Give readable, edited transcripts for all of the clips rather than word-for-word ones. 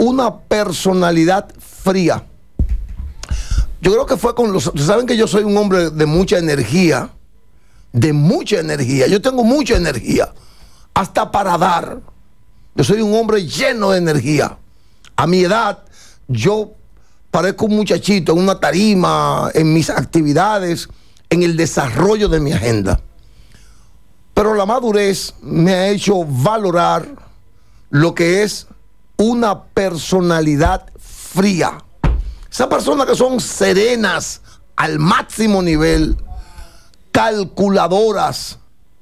una personalidad fría. Yo creo que fue con los... Saben que yo soy un hombre de mucha energía. De mucha energía. Yo tengo mucha energía. Hasta para dar. Yo soy un hombre lleno de energía. A mi edad, yo parezco un muchachito en una tarima, en mis actividades, en el desarrollo de mi agenda. Pero la madurez me ha hecho valorar lo que es una personalidad fría. Esas personas que son serenas al máximo nivel, calculadoras,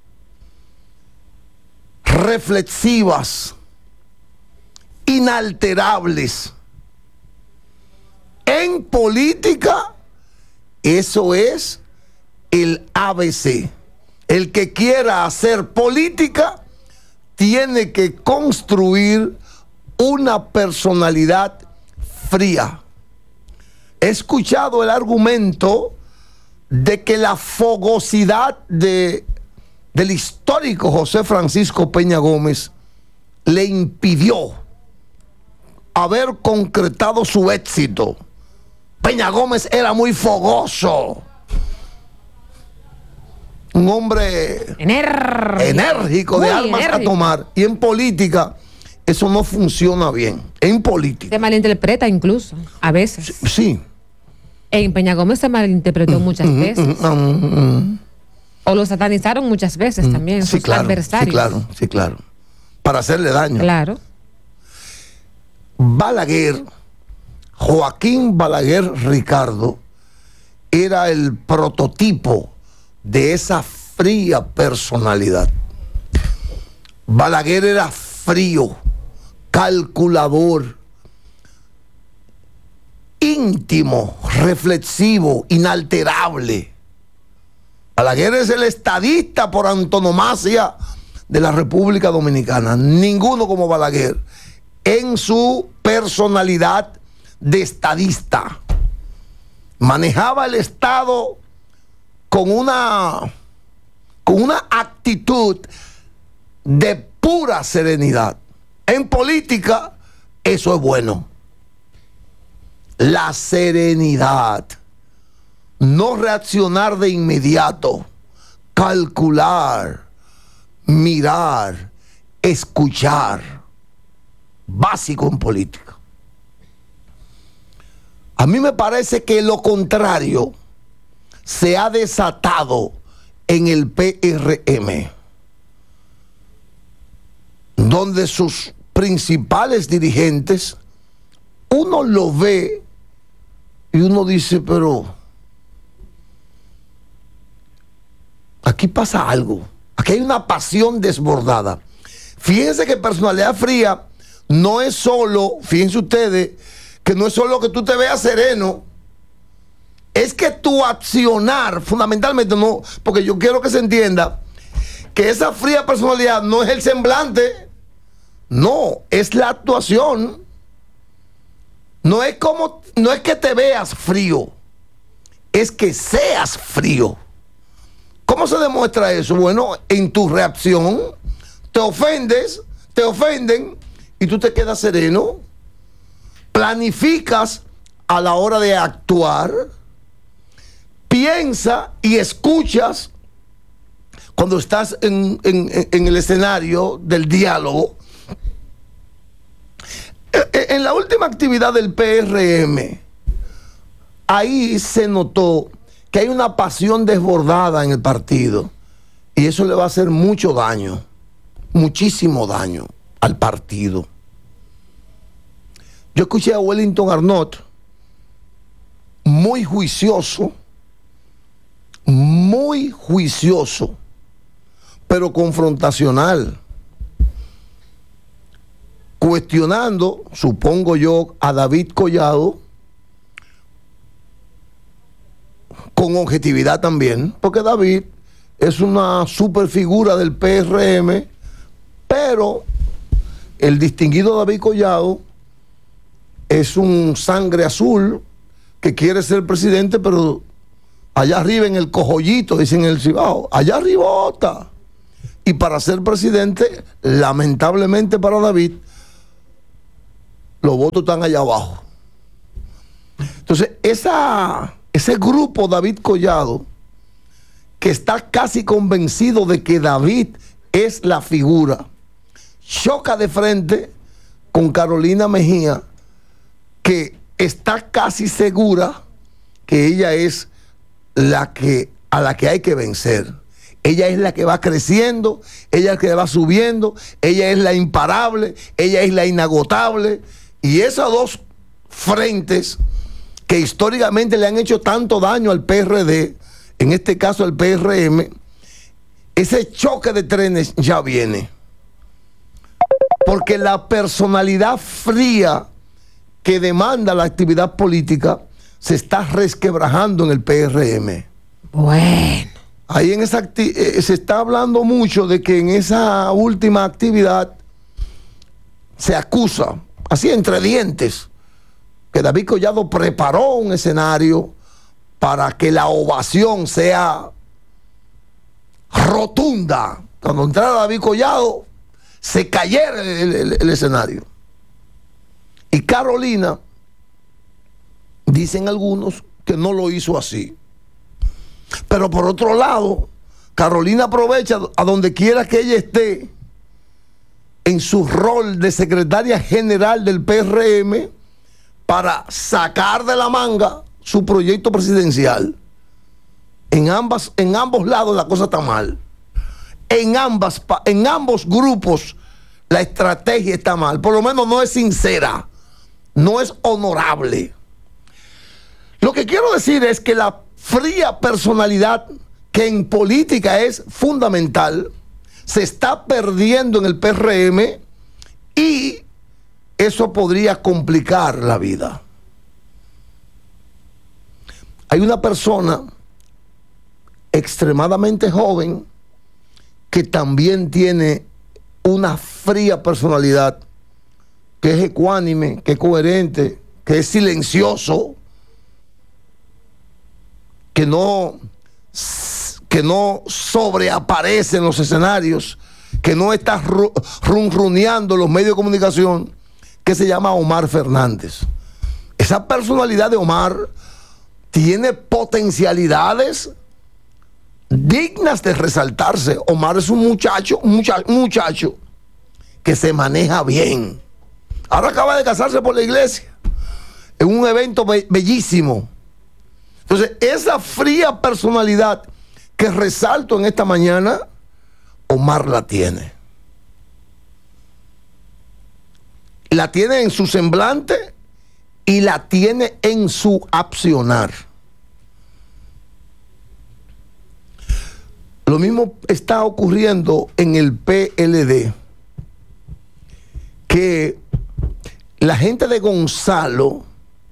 reflexivas, inalterables. En política, eso es el ABC. El que quiera hacer política tiene que construir una personalidad fría. He escuchado el argumento de que la fogosidad del histórico José Francisco Peña Gómez le impidió haber concretado su éxito. Peña Gómez era muy fogoso. Un hombre enérgico, de armas a tomar. Y en política eso no funciona bien. En política. Se malinterpreta incluso, a veces. Sí. En Peña Gómez se malinterpretó muchas veces. O lo satanizaron muchas veces también, sí, sus claro, adversarios. Sí, claro. Para hacerle daño. Claro. Balaguer, Joaquín Balaguer Ricardo, era el prototipo de esa fría personalidad. Balaguer era frío, calculador, íntimo, reflexivo, inalterable. Balaguer es el estadista por antonomasia de la República Dominicana. Ninguno como Balaguer en su personalidad de estadista. Manejaba el Estado con una actitud de pura serenidad. En política, eso es bueno. La serenidad. No reaccionar de inmediato. Calcular, mirar, escuchar. Básico en política. A mí me parece que lo contrario se ha desatado en el PRM, donde sus principales dirigentes, uno lo ve y uno dice, pero aquí pasa algo, aquí hay una pasión desbordada. Fíjense que personalidad fría no es solo, fíjense ustedes, que no es solo que tú te veas sereno, es que tu accionar, fundamentalmente no, porque yo quiero que se entienda que esa fría personalidad no es el semblante, no, es la actuación. No es que te veas frío, es que seas frío. ¿Cómo se demuestra eso? Bueno, en tu reacción, te ofenden y tú te quedas sereno, planificas a la hora de actuar, piensa y escuchas cuando estás en el escenario del diálogo. En la última actividad del PRM, ahí se notó que hay una pasión desbordada en el partido y eso le va a hacer mucho daño, muchísimo daño al partido. Yo escuché a Wellington Arnott, muy juicioso, pero confrontacional, cuestionando, supongo yo, a David Collado, con objetividad también, porque David es una super figura del PRM, pero el distinguido David Collado es un sangre azul que quiere ser presidente, pero allá arriba en el cojollito, dicen en el Cibao, allá arribota. Y para ser presidente, lamentablemente para David, los votos están allá abajo. Entonces, ese grupo David Collado, que está casi convencido de que David es la figura, choca de frente con Carolina Mejía, que está casi segura que ella es a la que hay que vencer. Ella es la que va creciendo, ella es la que va subiendo, ella es la imparable, ella es la inagotable. Y esos dos frentes que históricamente le han hecho tanto daño al PRD, en este caso al PRM, ese choque de trenes ya viene. Porque la personalidad fría que demanda la actividad política se está resquebrajando en el PRM. Bueno. Ahí se está hablando mucho de que en esa última actividad se acusa, así entre dientes, que David Collado preparó un escenario para que la ovación sea rotunda. Cuando entrara David Collado, se cayera el escenario. Y Carolina, dicen algunos, que no lo hizo así. Pero por otro lado, Carolina aprovecha a donde quiera que ella esté en su rol de secretaria general del PRM para sacar de la manga su proyecto presidencial. En ambos lados la cosa está mal. En ambos grupos la estrategia está mal. Por lo menos no es sincera, no es honorable. Lo que quiero decir es que la fría personalidad, que en política es fundamental, se está perdiendo en el PRM y eso podría complicar la vida. Hay una persona extremadamente joven que también tiene una fría personalidad, que es ecuánime, que es coherente, que es silencioso, que no sobreaparece en los escenarios, que no está runruneando los medios de comunicación, que se llama Omar Fernández. Esa personalidad de Omar tiene potencialidades dignas de resaltarse. Omar es un muchacho que se maneja bien. Ahora acaba de casarse por la iglesia, en un evento bellísimo. Entonces, esa fría personalidad que resalto en esta mañana, Omar la tiene. La tiene en su semblante y la tiene en su accionar. Lo mismo está ocurriendo en el PLD, que la gente de Gonzalo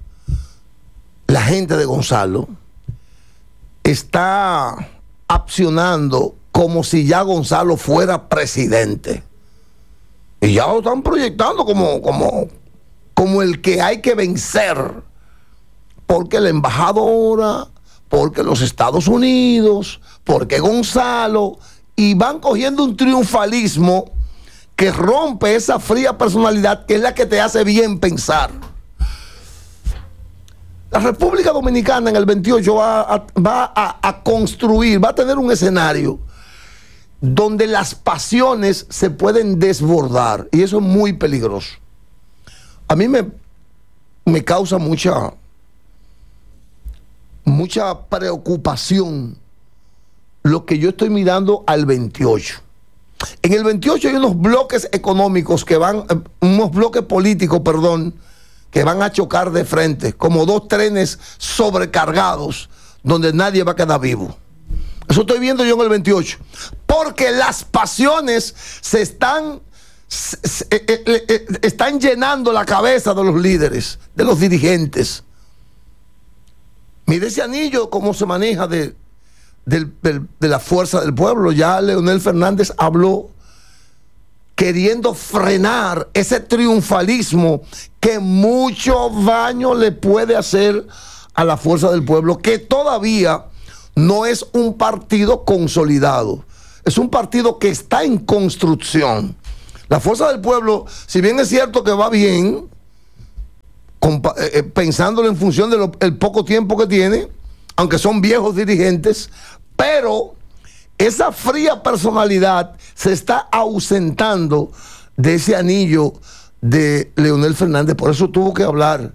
está accionando como si ya Gonzalo fuera presidente. Y ya lo están proyectando como el que hay que vencer. Porque la embajadora, porque los Estados Unidos, porque Gonzalo, y van cogiendo un triunfalismo que rompe esa fría personalidad que es la que te hace bien pensar. La República Dominicana en el 28 va a construir, va a tener un escenario donde las pasiones se pueden desbordar, y eso es muy peligroso. A mí me causa mucha preocupación lo que yo estoy mirando al 28. En el 28 hay unos bloques económicos unos bloques políticos, que van a chocar de frente, como dos trenes sobrecargados, donde nadie va a quedar vivo. Eso estoy viendo yo en el 28. Porque las pasiones están llenando la cabeza de los líderes, de los dirigentes. Mire ese anillo, cómo se maneja de la fuerza del pueblo. Ya Leonel Fernández habló queriendo frenar ese triunfalismo que mucho daño le puede hacer a la fuerza del pueblo, que todavía no es un partido consolidado, es un partido que está en construcción. La fuerza del pueblo, si bien es cierto que va bien, pensándolo en función del poco tiempo que tiene, aunque son viejos dirigentes, pero esa fría personalidad se está ausentando de ese anillo de Leonel Fernández. Por eso tuvo que hablar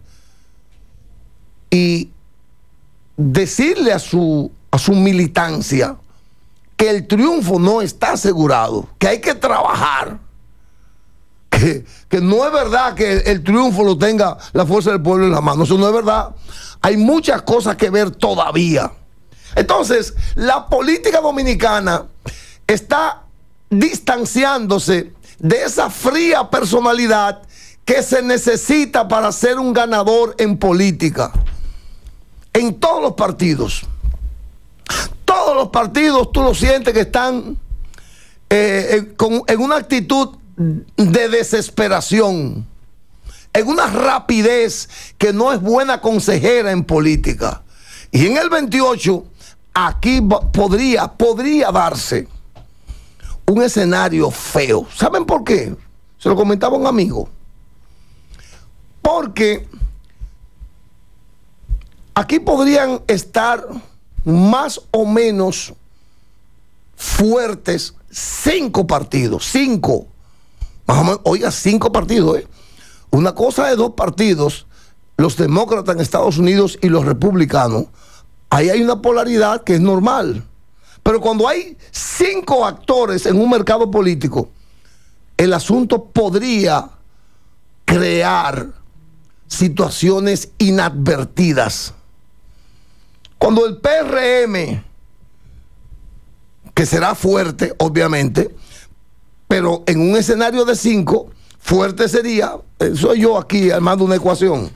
y decirle a su militancia que el triunfo no está asegurado, que hay que trabajar, que no es verdad que el triunfo lo tenga la fuerza del pueblo en la mano. Eso no es verdad. Hay muchas cosas que ver todavía. Entonces, la política dominicana está distanciándose de esa fría personalidad que se necesita para ser un ganador en política. En todos los partidos. Todos los partidos tú lo sientes que están en una actitud de desesperación, en una rapidez que no es buena consejera en política. Y en el 28, aquí podría darse un escenario feo. ¿Saben por qué? Se lo comentaba un amigo. Porque aquí podrían estar más o menos fuertes 5 partidos. 5. Más o menos, oiga, 5 partidos, ¿eh? Una cosa de 2 partidos, los demócratas en Estados Unidos y los republicanos. Ahí hay una polaridad que es normal. Pero cuando hay 5 actores en un mercado político, el asunto podría crear situaciones inadvertidas. Cuando el PRM, que será fuerte, obviamente, pero en un escenario de 5, fuerte sería, soy yo aquí armando una ecuación.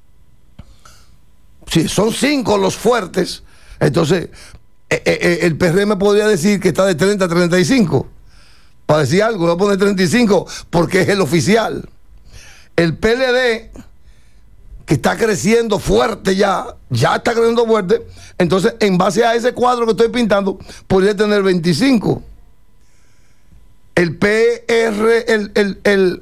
Si son 5 los fuertes, entonces el PRM podría decir que está de 30 a 35. Para decir algo, voy a poner 35 porque es el oficial. El PLD, que está creciendo fuerte ya está creciendo fuerte, entonces en base a ese cuadro que estoy pintando, podría tener 25. El PR,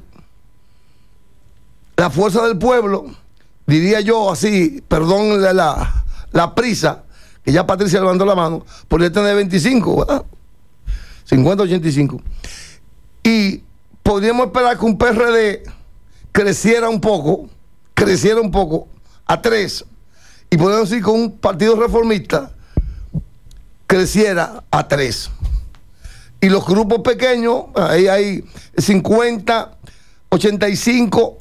la fuerza del pueblo, diría yo así, perdón la prisa, que ya Patricia levantó la mano, podría tener 25, ¿verdad? 50-85. Y podríamos esperar que un PRD creciera un poco a 3, y podemos decir que un partido reformista creciera a 3. Y los grupos pequeños, ahí hay 50, 85,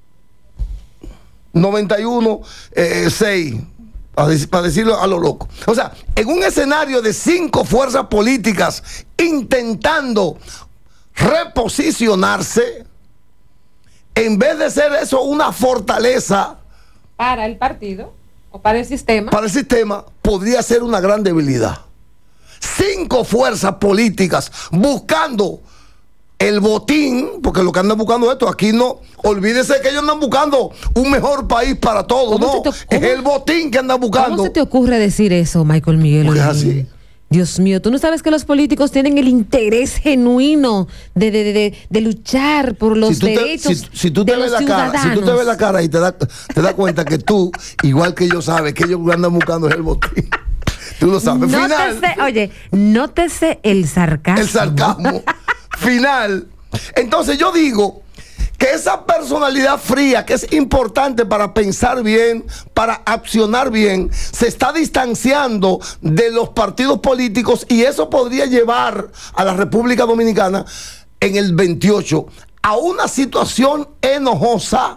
91, 6, para decirlo a lo loco. O sea, en un escenario de 5 fuerzas políticas intentando reposicionarse, en vez de ser eso una fortaleza para el partido o para el sistema, podría ser una gran debilidad. 5 fuerzas políticas buscando el botín, porque lo que andan buscando esto, aquí no, olvídese que ellos andan buscando un mejor país para todos, no, es el botín que andan buscando. ¿Cómo se te ocurre decir eso, Michael Miguel? Porque es así. Dios mío, tú no sabes que los políticos tienen el interés genuino de luchar por los derechos si tú de te los ves ciudadanos. Si tú te ves la cara y te das cuenta que tú, igual que ellos, sabes que ellos andan buscando el botín. Tú lo sabes. Nótese el sarcasmo. El sarcasmo. Final. Entonces yo digo que esa personalidad fría, que es importante para pensar bien, para accionar bien, se está distanciando de los partidos políticos, y eso podría llevar a la República Dominicana en el 28 a una situación enojosa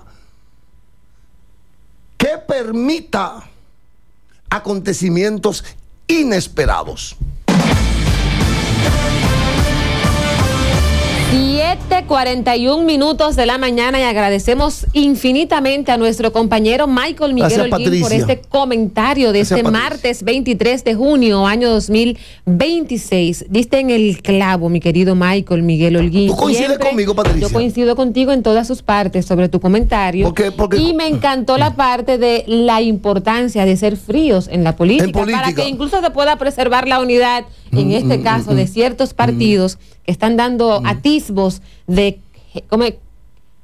que permita acontecimientos inesperados. 7:41 de la mañana, y agradecemos infinitamente a nuestro compañero Michael Miguel Holguín por este comentario de este martes 23 de junio, año 2026. Diste en el clavo, mi querido Michael Miguel Holguín. ¿Tú coincides conmigo, Patricia? Yo coincido contigo en todas sus partes sobre tu comentario. Porque y me encantó la parte de la importancia de ser fríos en la política, para que incluso se pueda preservar la unidad, en este caso, de ciertos partidos que están dando atisbos de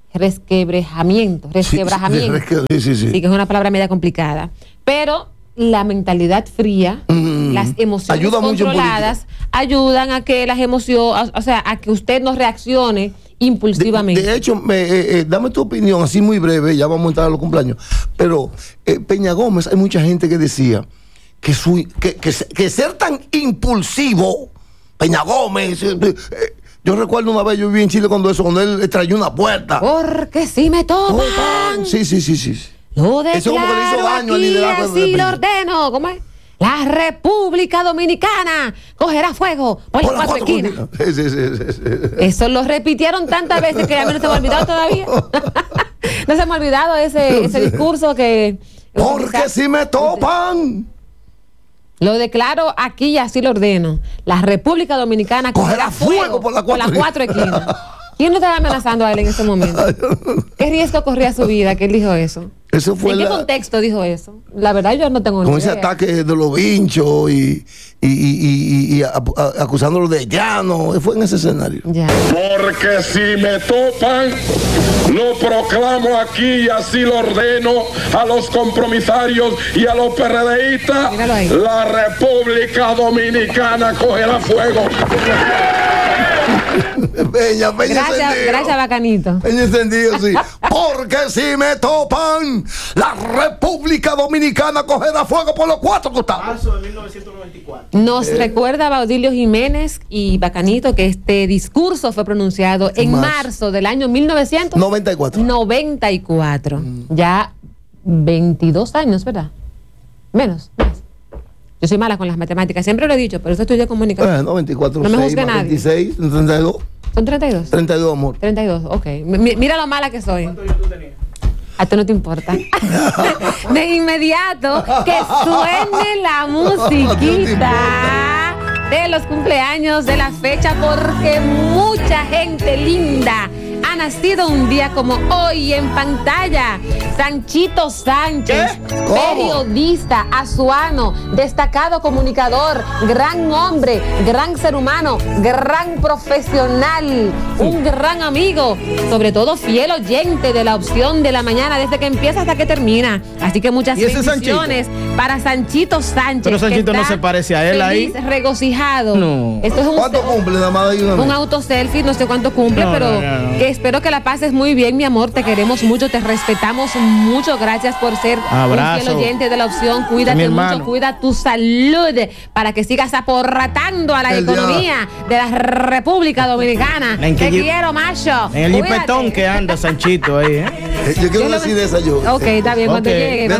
resquebrajamiento. Sí, que es una palabra media complicada. Pero la mentalidad fría, las emociones controladas, ayudan a que las emociones, o sea, a que usted no reaccione impulsivamente. De hecho, dame tu opinión, así muy breve, ya vamos a entrar a los cumpleaños. Pero Peña Gómez, hay mucha gente que decía que ser tan impulsivo, Peña Gómez, yo recuerdo una vez, yo viví en Chile cuando él trayó una puerta. Porque si me toman. Sí. Lo declaro, eso como que le hizo daño al liderazgo. Así lo ordeno. ¿Cómo es? La República Dominicana cogerá fuego por las 4 esquinas. Sí. Eso lo repitieron tantas veces que a mí no se me ha olvidado todavía. No se me ha olvidado ese discurso que... Porque si me topan. Lo declaro aquí y así lo ordeno. La República Dominicana cogerá fuego por las 4 esquinas. ¿Quién lo estaba amenazando a él en ese momento? ¿Qué riesgo corría su vida que él dijo eso? Eso fue ¿En qué contexto dijo eso? La verdad yo no tengo ni idea. Con ese ataque de los vinchos y acusándolo de llano. Fue en ese escenario. Ya. Porque si me topan, lo proclamo aquí y así lo ordeno a los compromisarios y a los PRDistas. La República Dominicana cogerá fuego. Peña gracias, Bacanito. Peña encendido, sí. Porque si me topan, la República Dominicana cogerá fuego por los 4 costados. Marzo de 1994. Nos recuerda Baudilio Jiménez y Bacanito que este discurso fue pronunciado en marzo del año 1994. Ya 22 años, ¿verdad? Menos. Yo soy mala con las matemáticas, siempre lo he dicho, pero eso estudié comunicación. 94, no me juzgue nadie. 26, 32. ¿Son 32? 32, amor. 32, ok. Mira lo mala que soy. ¿Cuántos años tú tenías? A ti no te importa. De inmediato, que suene la musiquita de los cumpleaños de la fecha, porque mucha gente linda ha nacido un día como hoy en pantalla. Sanchito Sánchez, periodista, azuano, destacado comunicador, gran hombre, gran ser humano, gran profesional, un gran amigo, sobre todo fiel oyente de la opción de la mañana desde que empieza hasta que termina. Así que muchas bendiciones para Sanchito Sánchez. Pero Sanchito no se parece a él feliz, ahí. Regocijado. No. Esto es ¿Cuánto cumple? Nada más hay un auto selfie, no sé cuánto cumple, pero que espero que la pases muy bien, mi amor. Te queremos mucho, te respetamos mucho. Gracias por ser un fiel oyente de la opción. Cuídate mucho, cuida tu salud para que sigas aportando a la economía de la República Dominicana. Te quiero, macho. En el jipetón que anda Sanchito ahí, Yo quiero decir de esa yo. Ok, está bien, cuando llegue.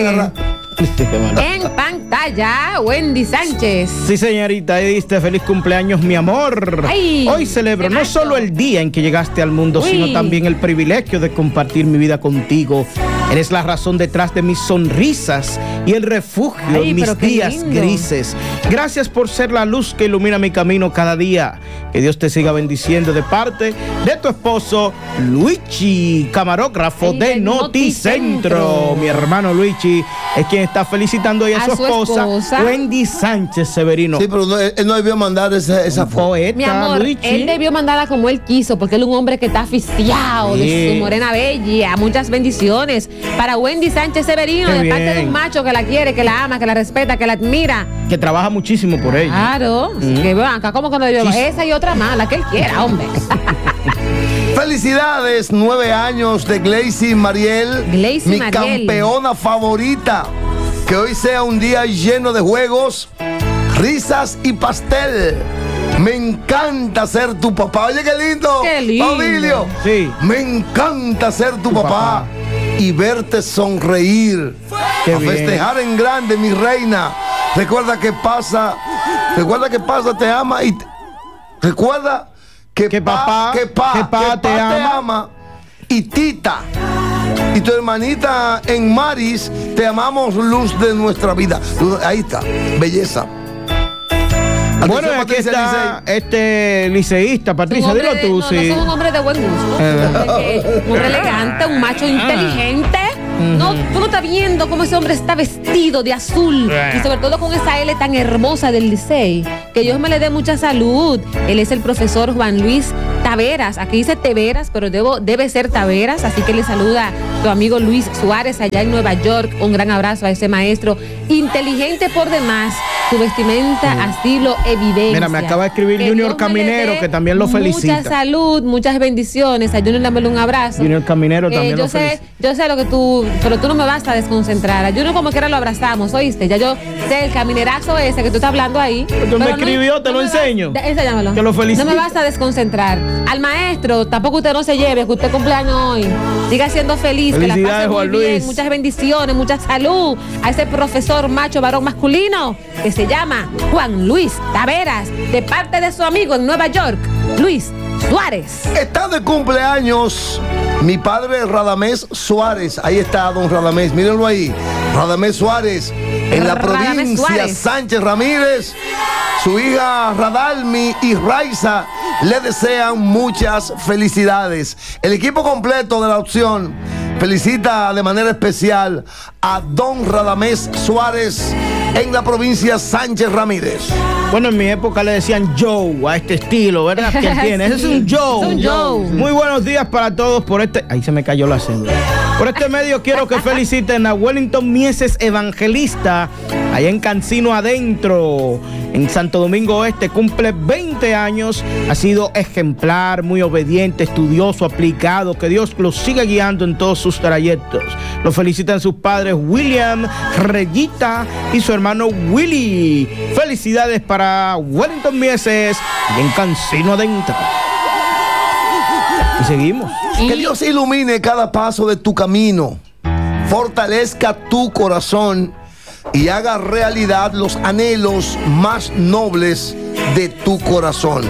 En pantalla, Wendy Sánchez. Sí, señorita, diste feliz cumpleaños, mi amor. Ay, hoy celebro no solo el día en que llegaste al mundo, sino también el privilegio de compartir mi vida contigo. Eres la razón detrás de mis sonrisas y el refugio en mis días grises. Gracias por ser la luz que ilumina mi camino cada día. Que Dios te siga bendiciendo de parte de tu esposo Luigi, camarógrafo de Noticentro. Mi hermano Luigi es quien está felicitando hoy a su esposa Wendy Sánchez Severino. Sí, pero él no debió mandar esa poeta. Mi amor, Luigi. Él debió mandarla como él quiso, porque él es un hombre que está aficiado de su morena bella. Muchas bendiciones para Wendy Sánchez Severino, de parte de un macho que la quiere, que la ama, que la respeta, que la admira. Que trabaja muchísimo por ella. Claro, que banca, ¿cómo que no debió? Esa y otra más, la que él quiera, hombre. Felicidades, 9 años de Gleicy Mariel, mi campeona favorita. Que hoy sea un día lleno de juegos, risas y pastel. Me encanta ser tu papá. Oye, qué lindo. Qué lindo. Baudilio. Sí. Me encanta ser tu papá y verte sonreír. Qué a bien. festejar en grande, mi reina. Recuerda que pasa, te ama y recuerda que papá te ama y Tita y tu hermanita en Maris te amamos, luz de nuestra vida. Ahí está, belleza. Bueno, aquí está este liceísta, Patricia, dilo tú, no, sí. No, es un hombre de buen gusto, un hombre elegante, un macho inteligente. No, tú no estás viendo cómo ese hombre está vestido de azul y sobre todo con esa L tan hermosa del Licey. Que Dios me le dé mucha salud. Él es el profesor Juan Luis Taveras. Aquí dice Teveras, pero debe ser Taveras. Así que le saluda tu amigo Luis Suárez allá en Nueva York. Un gran abrazo a ese maestro. Inteligente por demás. Su vestimenta así lo evidencia. Mira, me acaba de escribir que Junior Caminero, que también lo felicita. Mucha salud, muchas bendiciones. A Junior dámele un abrazo. Junior Caminero también lo felicita. Yo sé lo que tú, pero tú no me vas a desconcentrar. A Junior como quiera lo abrazamos, ¿oíste? Ya yo sé el caminerazo ese que tú estás hablando ahí. Tú me escribió, te lo enseño. Enséñamelo. Que lo felicito. No me vas a desconcentrar. Al maestro, tampoco usted no se lleve, que usted cumpleaños hoy. Siga siendo feliz, que la pase muy bien. Muchas bendiciones, mucha salud. A ese profesor macho, varón masculino, que se llama Juan Luis Taveras, de parte de su amigo en Nueva York, Luis Suárez. Está de cumpleaños mi padre Radamés Suárez. Ahí está don Radamés, mírenlo ahí. Radamés Suárez, en la provincia Sánchez Ramírez. Su hija Radalmi y Raiza le desean muchas felicidades. El equipo completo de la opción felicita de manera especial a don Radamés Suárez en la provincia Sánchez Ramírez. Bueno, en mi época le decían Joe a este estilo, ¿verdad? ¿Quién tiene? Ese es un Joe. Es un Joe. Muy buenos días para todos por este... Ahí se me cayó la cédula. Por este medio quiero que feliciten a Wellington Mieses Evangelista, allá en Cancino Adentro, en Santo Domingo Oeste. Cumple 20 años. Ha sido ejemplar, muy obediente, estudioso, aplicado. Que Dios lo siga guiando en todos sus trayectos. Lo felicitan sus padres William, Reyita y su hermano Willy. Felicidades para Wellington Mieses y en Cancino Adentro. Y seguimos. Que Dios ilumine cada paso de tu camino, fortalezca tu corazón y haga realidad los anhelos más nobles de tu corazón.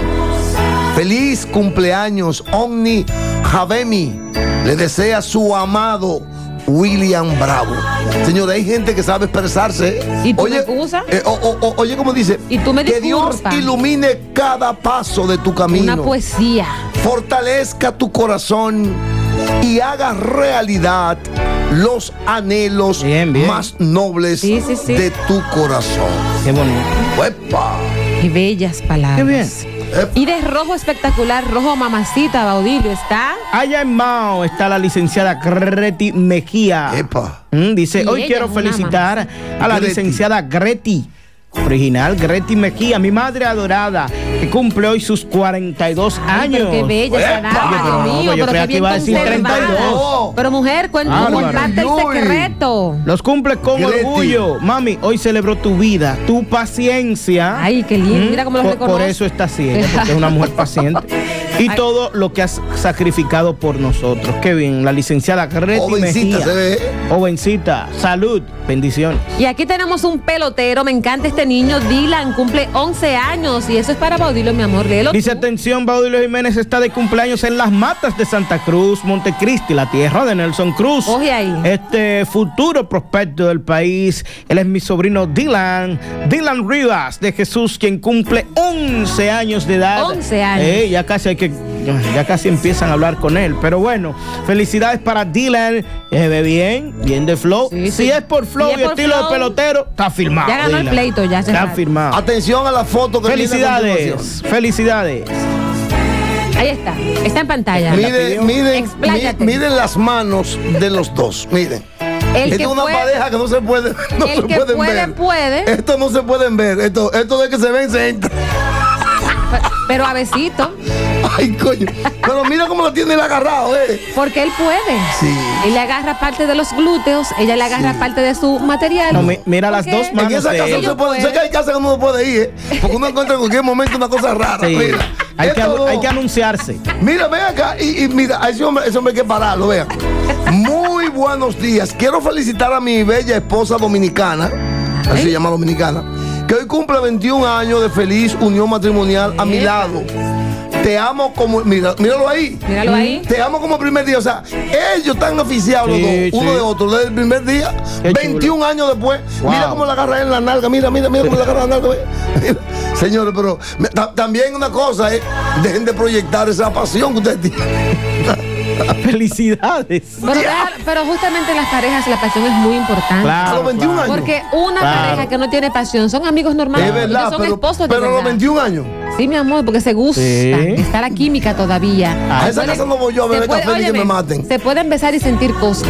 Feliz cumpleaños, Omni Javemi. Le desea su amado William Bravo. Señores, hay gente que sabe expresarse. ¿Y tú me excusas? Oye, como dice, ¿y tú me que Dios ilumine cada paso de tu camino. Una poesía. Fortalezca tu corazón y haga realidad los anhelos más nobles de tu corazón. Qué bonito. ¡Uepa! Qué bellas palabras. Qué bien. Y de rojo espectacular, rojo mamacita, Baudilio, está. Allá en Mao está la licenciada Greti Mejía. ¡Epa! Dice, hoy quiero felicitar a la licenciada Greti. Original, Greti Mejía, mi madre adorada, que cumple hoy sus 42 años. Pero qué bella esa dama, Dios mío. Yo creía que iba a decir 32. Pero mujer, comparte el secreto. Los cumple con orgullo. Mami, hoy celebró tu vida, tu paciencia. Ay, qué lindo, mira cómo lo reconoce. Por eso está así, porque es una mujer paciente. Y todo lo que has sacrificado por nosotros. Qué bien, la licenciada Greti Mejía. Jovencita, salud, bendiciones. Y aquí tenemos un pelotero, me encanta este niño, Dylan, cumple 11 años y eso es para Baudilio, mi amor, léelo. Dice, atención, Baudilio Jiménez está de cumpleaños en Las Matas de Santa Cruz, Montecristi, la tierra de Nelson Cruz. Oye ahí. Este futuro prospecto del país, él es mi sobrino Dylan Rivas de Jesús, quien cumple 11 años de edad. 11 años. Ya casi empiezan a hablar con él, pero bueno, felicidades para Dylan, bien de flow. Si es por flow y estilo de pelotero, está firmado. Ya ganó Dylan. El pleito, ya está firmado. Atención a la foto que felicidades. Ahí está en pantalla. Miren las manos de los dos, miren. Esta es una pareja que no se puede, ver. Esto no se pueden ver. Esto de que se ven se entra. Pero a besito. Ay, coño. Pero mira cómo lo tiene él agarrado, Porque él puede. Sí. Él le agarra parte de los glúteos, ella le agarra parte de su material. No, mira las dos manos. En esa casa no se puede. Sé que hay casas que uno no puede ir, Porque uno encuentra en cualquier momento una cosa rara. Sí. Mira. Hay que anunciarse. Mira, ven acá y mira, a ese hombre hay que pararlo, vean. Muy buenos días. Quiero felicitar a mi bella esposa dominicana, así se llama dominicana, que hoy cumple 21 años de feliz unión matrimonial a mi lado. Te amo como... Míralo ahí. Míralo ahí. Te amo como el primer día. O sea, ellos están oficiados los dos, uno de otro, desde el primer día. Qué 21 chulo. Años después. Wow. Mira cómo la agarra en la nalga. Mira cómo la agarra en la nalga. Mira. Señores, pero también una cosa, dejen de proyectar esa pasión que ustedes tienen. Felicidades. Pero justamente en las parejas la pasión es muy importante. Claro, a los 21 años. Porque una pareja que no tiene pasión son amigos normales. Es verdad, son esposos de pero a los 21 años. Sí, mi amor, porque se gusta. Está la química todavía. A esa casa no voy yo a beber café y que me maten. Se pueden besar y sentir cosas.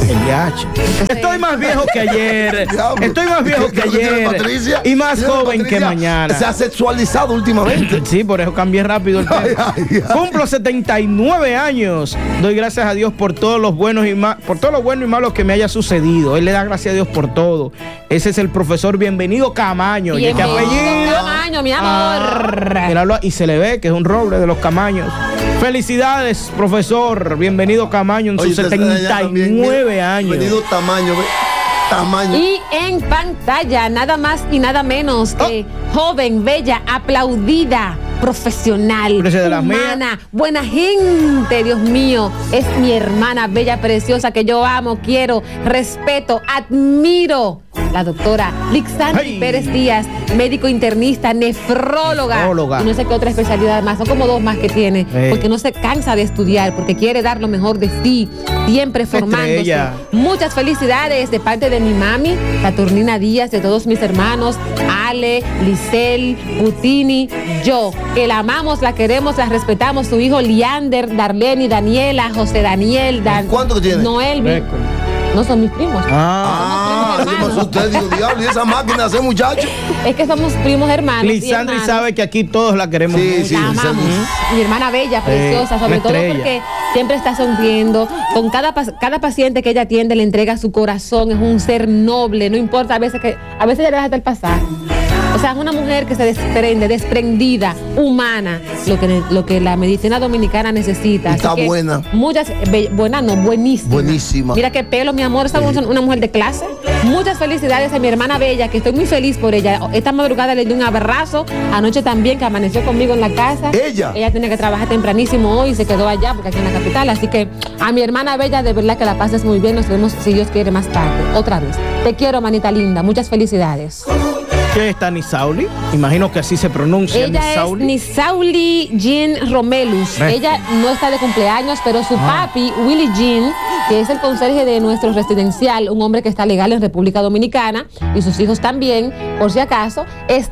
Estoy más viejo que ayer. Estoy más viejo que ayer. Patricia, y más joven que mañana. Se ha sexualizado últimamente. Sí, por eso cambié rápido el tema. Cumplo 79 años. Doy gracias a Dios por todos los buenos y por todo lo bueno y malo que me haya sucedido. Él le da gracias a Dios por todo. Ese es el profesor Bienvenido Camaño. Bienvenido Camaño, mi amor. Míralo, y se le ve que es un roble de los Camaños. Felicidades, profesor. Bienvenido Camaño en sus 79 años. Bienvenido Tamaño. Y en pantalla, nada más y nada menos que joven, bella, aplaudida, profesional, humana, buena gente, Dios mío, es mi hermana bella, preciosa, que yo amo, quiero, respeto, admiro. La doctora Lixandri Pérez Díaz, médico internista, nefróloga. Y no sé qué otra especialidad más, son como 2 más que tiene, porque no se cansa de estudiar, porque quiere dar lo mejor de sí, siempre formándose. Muchas felicidades de parte de mi mami, Saturnina Díaz, de todos mis hermanos, Ale, Lisel, Butini, yo, que la amamos, la queremos, la respetamos, su hijo Leander, Darlene, Daniela, José Daniel, ¿cuánto que tiene? Noel. No son mis primos. Yo me asusté, digo, diablo, y esa máquina hace muchacho. Es que somos primos hermanos. Lisandri sabe que aquí todos la queremos. Sí, la amamos. Mi hermana bella, preciosa, sobre todo porque siempre está sonriendo. Con cada paciente que ella atiende le entrega su corazón, es un ser noble, no importa a veces ya le deja hasta el pasar. O sea, es una mujer que se desprende, desprendida, humana, lo que la medicina dominicana necesita. Está buena. Buenísima. Buenísima. Mira qué pelo, mi amor, esta mujer es una mujer de clase. Muchas felicidades a mi hermana bella, que estoy muy feliz por ella. Esta madrugada le di un abrazo, anoche también, que amaneció conmigo en la casa. Ella tiene que trabajar tempranísimo hoy y se quedó allá, porque aquí en la capital. Así que a mi hermana bella, de verdad que la pases muy bien. Nos vemos, si Dios quiere, más tarde. Otra vez. Te quiero, manita linda. Muchas felicidades. ¿Qué está Nisauli? Imagino que así se pronuncia. Ella Nisauli. Es Nisauli Jean Romelus. Ella no está de cumpleaños, pero su papi, Willy Jean, que es el conserje de nuestro residencial, un hombre que está legal en República Dominicana, y sus hijos también, por si acaso, es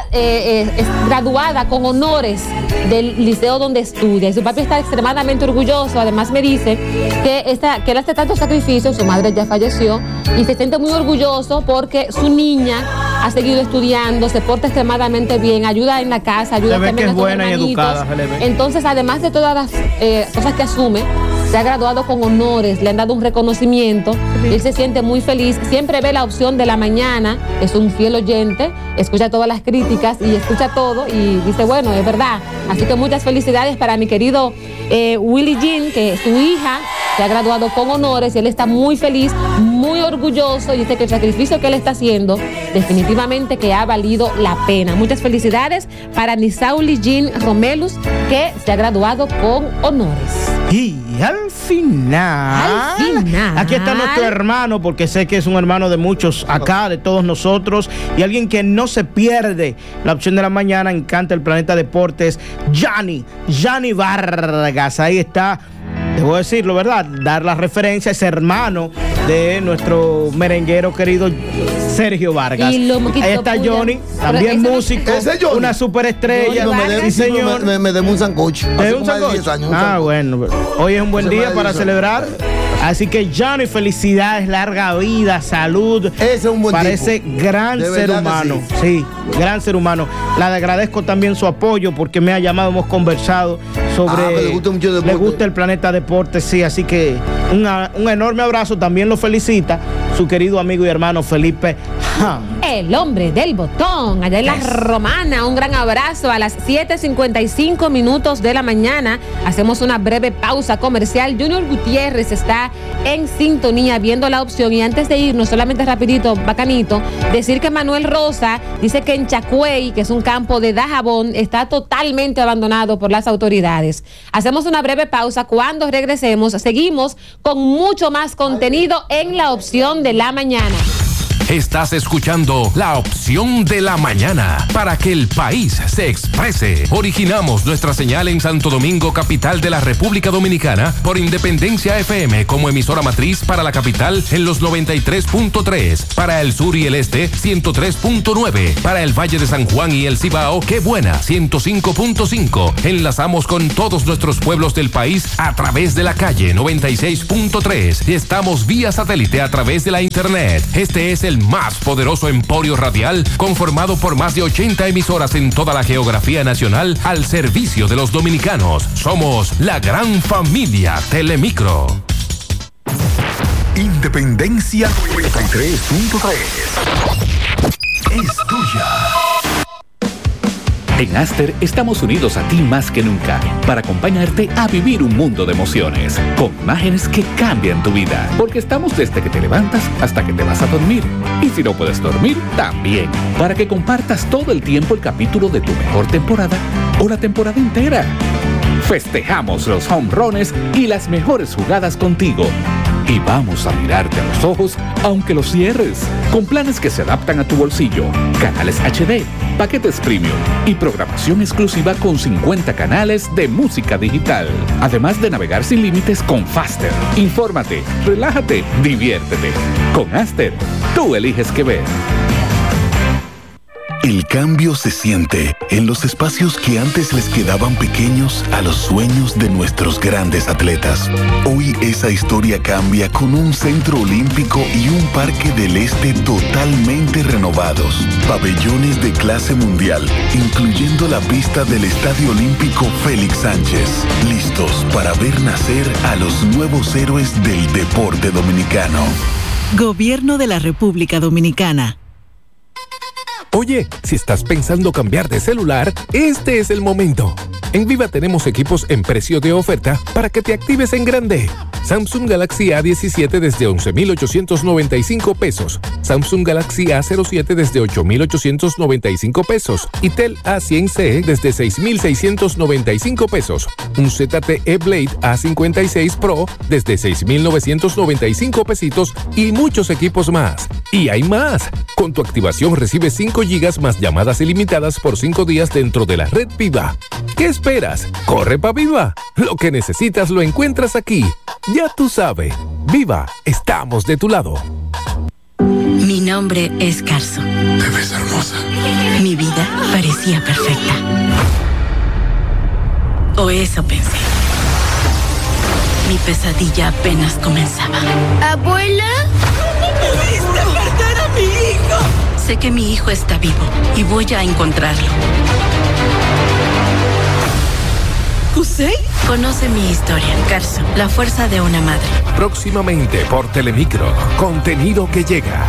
graduada con honores del liceo donde estudia. Y su papi está extremadamente orgulloso. Además me dice que él hace tanto sacrificio, su madre ya falleció, y se siente muy orgulloso porque su niña ha seguido estudiando, se porta extremadamente bien, ayuda en la casa, ayuda también que a es sus buena hermanitos. Y educada. Entonces, además de todas las cosas que asume, se ha graduado con honores, le han dado un reconocimiento, y él se siente muy feliz. Siempre ve la opción de la mañana, es un fiel oyente, escucha todas las críticas y escucha todo y dice, bueno, es verdad. Así que muchas felicidades para mi querido Willy Jean, que su hija se ha graduado con honores, y él está muy feliz, muy orgulloso, y dice que el sacrificio que él está haciendo definitivamente que ha valido la pena. Muchas felicidades para Nisauli Jean Romelus, que se ha graduado con honores. Y al final, aquí está nuestro hermano, porque sé que es un hermano de muchos acá, de todos nosotros, y alguien que no se pierde la opción de la mañana, encanta el Planeta Deportes, Gianni Vargas. Ahí está, debo decirlo, ¿verdad? Dar la referencia, es hermano de nuestro merenguero querido Sergio Vargas. Ahí está Johnny, también músico, una superestrella. Sí, señor. Me debo un sancocho. ¿De un sancocho? Bueno, hoy es un buen día para celebrar. Así que Johnny, felicidades, larga vida, salud. Ese es un buen tipo. Parece gran ser humano. Sí, gran ser humano. Le agradezco también su apoyo, porque me ha llamado, hemos conversado sobre. Le gusta el Planeta Deportes, sí. Así que un enorme abrazo. También lo felicita su querido amigo y hermano Felipe Ham. El hombre del botón, allá en La Romana. Un gran abrazo. A las 7:55 de la mañana hacemos una breve pausa comercial. Junior Gutiérrez está en sintonía viendo la opción, y antes de irnos, solamente rapidito, bacanito, decir que Manuel Rosa dice que en Chacuey, que es un campo de Dajabón, está totalmente abandonado por las autoridades. Hacemos una breve pausa. Cuando regresemos, seguimos con mucho más contenido en la opción de la mañana. Estás escuchando La Opción de la Mañana para que el país se exprese. Originamos nuestra señal en Santo Domingo, capital de la República Dominicana, por Independencia FM como emisora matriz para la capital en los 93.3, para el sur y el este 103.9, para el Valle de San Juan y el Cibao, qué buena, 105.5. Enlazamos con todos nuestros pueblos del país a través de la calle 96.3 y estamos vía satélite a través de la internet. Este es el más poderoso emporio radial conformado por más de 80 emisoras en toda la geografía nacional al servicio de los dominicanos. Somos la gran familia Telemicro. Independencia 93.3 es tuya. En Aster estamos unidos a ti más que nunca para acompañarte a vivir un mundo de emociones, con imágenes que cambian tu vida, porque estamos desde que te levantas hasta que te vas a dormir. Y si no puedes dormir, también, para que compartas todo el tiempo el capítulo de tu mejor temporada o la temporada entera. Festejamos los home runs y las mejores jugadas contigo. Y vamos a mirarte a los ojos aunque los cierres, con planes que se adaptan a tu bolsillo, canales HD, paquetes premium y programación exclusiva con 50 canales de música digital. Además de navegar sin límites con Faster. Infórmate, relájate, diviértete. Con Aster, tú eliges qué ver. El cambio se siente en los espacios que antes les quedaban pequeños a los sueños de nuestros grandes atletas. Hoy esa historia cambia con un centro olímpico y un parque del este totalmente renovados. Pabellones de clase mundial, incluyendo la pista del Estadio Olímpico Félix Sánchez. Listos para ver nacer a los nuevos héroes del deporte dominicano. Gobierno de la República Dominicana. Oye, si estás pensando cambiar de celular, este es el momento. En Viva tenemos equipos en precio de oferta para que te actives en grande. Samsung Galaxy A17 desde 11,895 pesos. Samsung Galaxy A07 desde 8,895 pesos. Y Tel A100C desde 6,695 pesos. Un ZTE Blade A56 Pro desde 6,995 pesitos y muchos equipos más. Y hay más. Con tu activación recibes 5 GB más llamadas ilimitadas por 5 días dentro de la red Viva. ¿Qué esperas? ¡Corre pa' Viva! Lo que necesitas lo encuentras aquí. Ya tú sabes. Viva, estamos de tu lado. Mi nombre es Carso. Te ves hermosa. Mi vida parecía perfecta. O eso pensé. Mi pesadilla apenas comenzaba. ¿Abuela? ¿Cómo pudiste perder a mi hijo? Sé que mi hijo está vivo y voy a encontrarlo. ¿Kusei? Conoce mi historia, Carso, la fuerza de una madre. Próximamente por Telemicro, contenido que llega.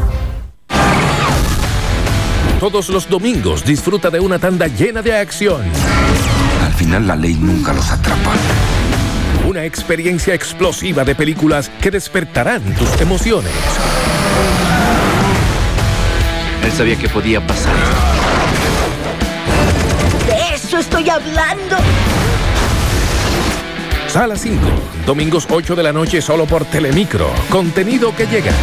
Todos los domingos disfruta de una tanda llena de acción. Al final la ley nunca los atrapa. Una experiencia explosiva de películas que despertarán tus emociones. Él sabía que podía pasar. ¡De eso estoy hablando! Sala 5, domingos 8 de la noche solo por Telemicro. Contenido que llega.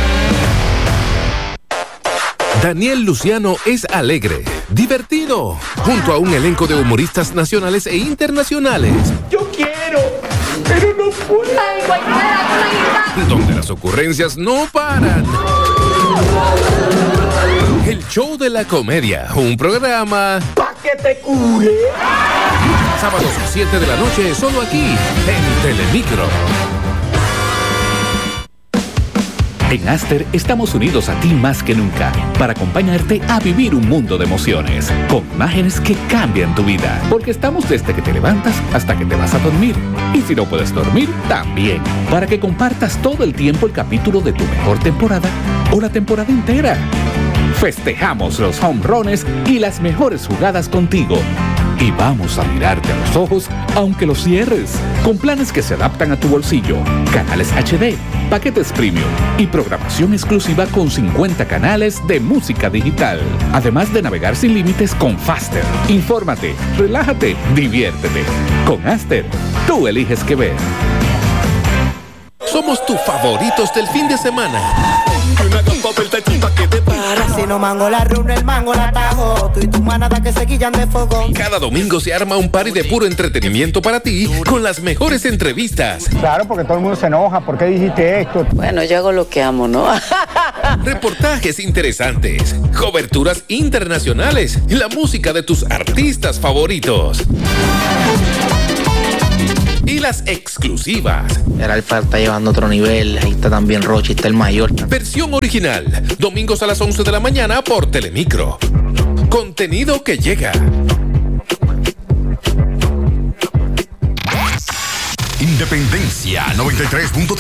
Daniel Luciano es alegre, divertido, junto a un elenco de humoristas nacionales e internacionales. Yo quiero, pero no puedo. Donde las ocurrencias no paran. El show de la comedia, un programa pa' que te cure. Sábados 7 de la noche, solo aquí, en Telemicro. En Aster estamos unidos a ti más que nunca para acompañarte a vivir un mundo de emociones, con imágenes que cambian tu vida, porque estamos desde que te levantas hasta que te vas a dormir. Y si no puedes dormir, también, para que compartas todo el tiempo el capítulo de tu mejor temporada o la temporada entera. Festejamos los home runs y las mejores jugadas contigo. Y vamos a mirarte a los ojos aunque los cierres, con planes que se adaptan a tu bolsillo, canales HD, paquetes premium y programación exclusiva con 50 canales de música digital. Además de navegar sin límites con Faster. Infórmate, relájate, diviértete. Con Aster, tú eliges qué ver. Somos tus favoritos del fin de semana. me hagas papel tachita que te para. Si no mango la runa, el mango la tajo. Tú y tu manada que se quillan de fogón. Cada domingo se arma un party de puro entretenimiento para ti con las mejores entrevistas. Claro, porque todo el mundo se enoja. ¿Por qué dijiste esto? Bueno, yo hago lo que amo, ¿no? Reportajes interesantes, coberturas internacionales, la música de tus artistas favoritos y las exclusivas. El Alfa está llevando otro nivel, ahí está también Rochi, está el mayor. Versión original, domingos a las 11 de la mañana por Telemicro. Contenido que llega. Independencia 93.3.